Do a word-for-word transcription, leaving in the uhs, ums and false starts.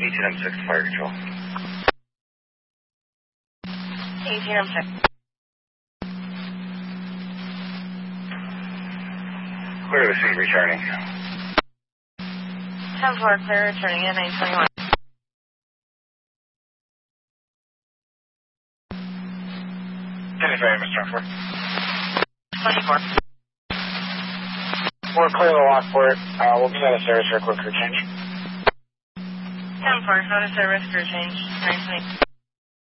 eighteen M six, fire control. eighteen M six. Clear the seat, returning. ten four, clear, returning at nine twenty-one. twenty-five, Mister Four. twenty-four. We're clear the Lockport. Uh, we'll be out of service for a quick crew change. ten four, out of service, crew change, nine twenty.